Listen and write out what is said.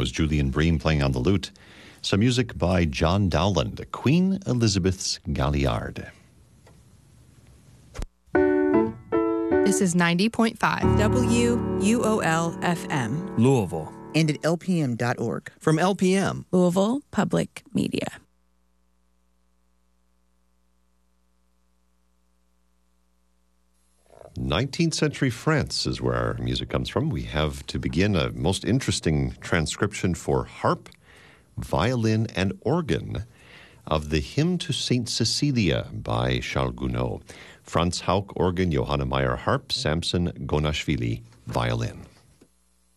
was Julian Bream playing on the lute. Some music by John Dowland, Queen Elizabeth's Galliard. This is 90.5 WUOL-FM. Louisville. And at LPM.org. From LPM. Louisville Public Media. '19th century France is where our music comes from. We have, to begin, a most interesting transcription for harp, violin, and organ of the Hymn to Saint Cecilia by Charles Gounod. Franz Hauck, organ, Johanna Meyer, harp, Samson Gonashvili, violin.